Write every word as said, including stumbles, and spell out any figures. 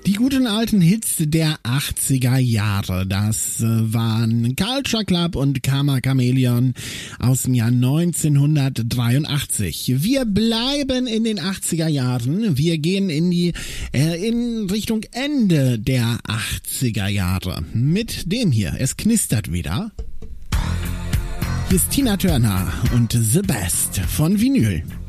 Die guten alten Hits der achtziger Jahre, das äh, waren Culture Club und Karma Chameleon aus dem Jahr neunzehnhundertdreiundachtzig. Wir bleiben in den achtziger Jahren, wir gehen in die äh, in Richtung Ende der achtziger Jahre mit dem hier. Es knistert wieder. Hier ist Tina Turner und The Best von Vinyl.